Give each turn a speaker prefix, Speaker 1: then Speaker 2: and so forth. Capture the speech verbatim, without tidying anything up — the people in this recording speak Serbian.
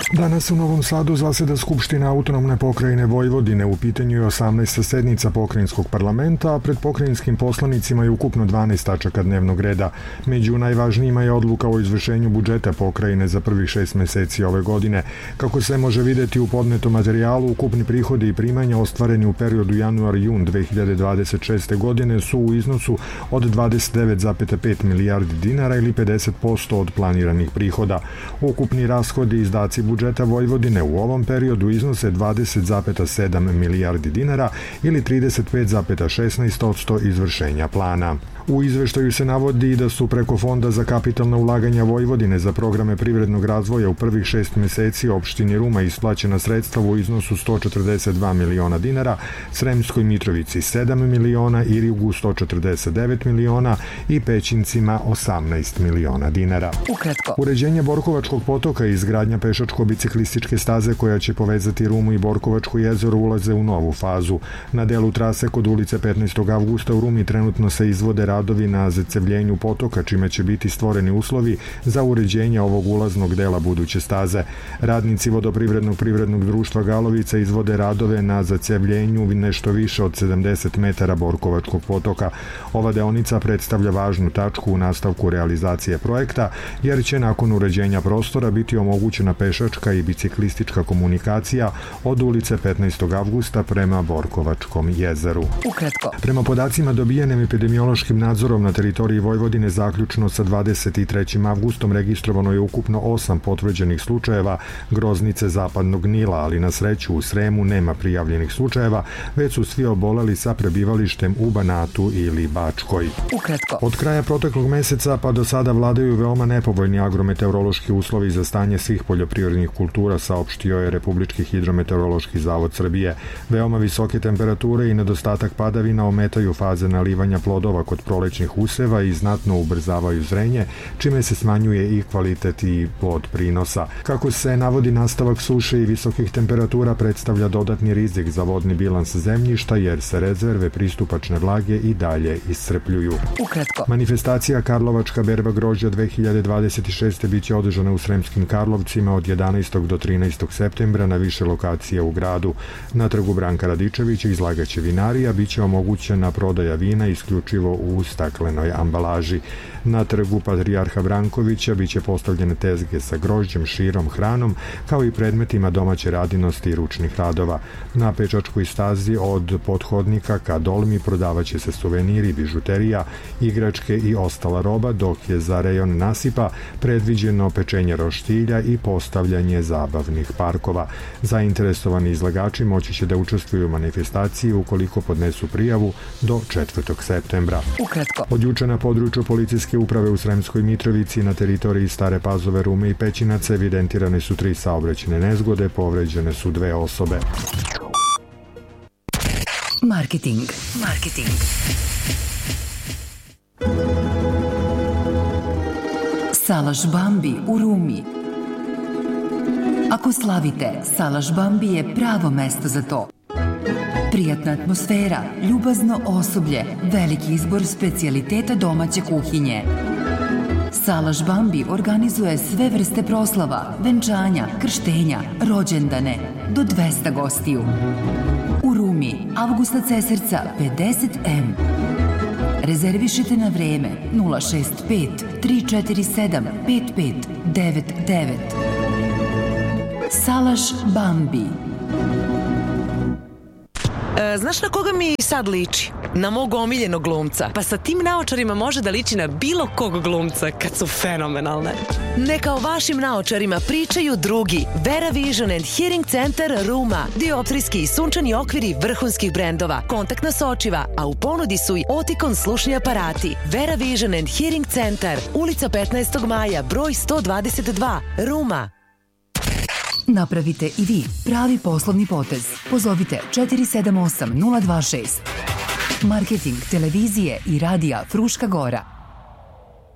Speaker 1: Danas u Novom Sadu zaseda Skupština autonomne pokrajine Vojvodine. U pitanju je osamnaesta sednica pokrajinskog parlamenta, a pred pokrajinskim poslanicima je ukupno dvanaest tačaka dnevnog reda. Među najvažnijima je odluka o izvršenju budžeta pokrajine za prvih šest meseci ove godine. Kako se može videti u podnetom materijalu, ukupni prihodi i primanja ostvareni u periodu januar-jun dve hiljade dvadeset šeste. godine su u iznosu od dvadeset devet zarez pet milijardi dinara ili pedeset posto od planiranih prihoda. Ukupni rashodi i izdaci budžeta Vojvodine u ovom periodu iznose dvadeset zarez sedam milijardi dinara ili trideset pet zarez šesnaest posto izvršenja plana. U izveštaju se navodi da su preko Fonda za kapitalna ulaganja Vojvodine za programe privrednog razvoja u prvih šest meseci opštini Ruma isplaćena sredstva u iznosu sto četrdeset dva miliona dinara, Sremskoj Mitrovici sedam miliona, Irigu sto četrdeset devet miliona i Pećincima osamnaest miliona dinara.
Speaker 2: Ukratko.
Speaker 1: Uređenje Borkovačkog potoka i izgradnja pešačko-biciklističke staze koja će povezati Rumu i Borkovačko jezero ulaze u novu fazu. Na delu trase kod ulice petnaestog avgusta u Rumi trenutno se izvode radovi na zacevljenju potoka, čime će biti stvoreni uslovi za uređenje ovog ulaznog dela buduće staze. Radnici vodoprivrednog privrednog društva Galovica izvode radove na zacevljenju nešto više od sedamdeset metara Borkovačkog potoka. Ova deonica predstavlja važnu tačku u nastavku realizacije projekta, jer će nakon uređenja prostora biti omogućena pešačka i biciklistička komunikacija od ulice petnaestog avgusta prema Borkovačkom jezeru.
Speaker 2: Ukratko.
Speaker 1: Prema podacima dobijenim epidemiološkim nadzorom na teritoriji Vojvodine zaključno sa dvadeset trećim avgustom registrovano je ukupno osam potvrđenih slučajeva groznice zapadnog Nila, ali na sreću u Sremu nema prijavljenih slučajeva, već su svi oboleli sa prebivalištem u Banatu ili Bačkoj.
Speaker 2: Ukratko.
Speaker 1: Od kraja proteklog meseca pa do sada vladaju veoma nepovoljni agrometeorološki uslovi za stanje svih poljoprivrednih kultura, saopštio je Republički hidrometeorološki zavod Srbije. Veoma visoke temperature i nedostatak padavina ometaju faze nalivanja plodova kod prolećnih useva i znatno ubrzavaju zrenje, čime se smanjuje i kvalitet i plod prinosa. Kako se navodi, nastavak suše i visokih temperatura predstavlja dodatni rizik za vodni bilans zemljišta, jer se rezerve pristupačne vlage i dalje iscrpljuju.
Speaker 2: Ukratko.
Speaker 1: Manifestacija Karlovačka berba grožđa dve hiljade dvadeset šeste. biće održana u Sremskim Karlovcima od jedanaestog do trinaestog septembra na više lokacija u gradu. Na trgu Branka Radičevića izlagaće vinarija, biće omogućena prodaja vina isključivo u staklenoj ambalaži. Na trgu Patrijarha Brankovića biće postavljene tezge sa grožđem, širom, hranom, kao i predmetima domaće radinosti i ručnih radova. Na pečačkoj stazi od pothodnika ka dolmi prodavaće se suveniri, bižuterija, igračke i ostala roba, dok je za rejon nasipa predviđeno pečenje roštilja i postavljanje zabavnih parkova. Zainteresovani izlagači moći će da učestvuju u manifestaciji ukoliko podnesu prijavu do četvrtog septembra.
Speaker 2: Ukratko.
Speaker 1: Od juče na području policijske uprave u Sremskoj Mitrovici na teritoriji Stare Pazove, Rume i Pećinaca evidentirane su tri saobraćajne nezgode, povređene su dve osobe.
Speaker 2: Marketing. Marketing. Salaš Bambi u Rumi. Ako slavite, Salaš Bambi je pravo mesto za to. Prijatna atmosfera, ljubazno osoblje, veliki izbor specijaliteta domaće kuhinje. Salaš Bambi organizuje sve vrste proslava, venčanja, krštenja, rođendane, do dvesta gostiju. U Rumi, Avgusta Ceserca pedeset em. Rezervišite na vreme nula šest pet tri četiri sedam pet pet devet devet. Salaš Bambi.
Speaker 3: E, znaš na koga mi sad liči? Na mog omiljenog glumca. Pa sa tim naočarima može da liči na bilo kog glumca kad su fenomenalne. Neka o vašim naočarima pričaju drugi. Vera Vision and Hearing Center Ruma. Dioptrijski i sunčani okviri vrhunskih brendova. Kontaktna sočiva, a u ponudi su i Oticon slušni aparati. Vera Vision and Hearing Center. Ulica petnaestog maja, broj sto dvadeset dva, Ruma.
Speaker 2: Napravite i vi pravi poslovni potez. Pozovite četiri sedam osam nula dva šest. Marketing televizije i radija Fruška Gora.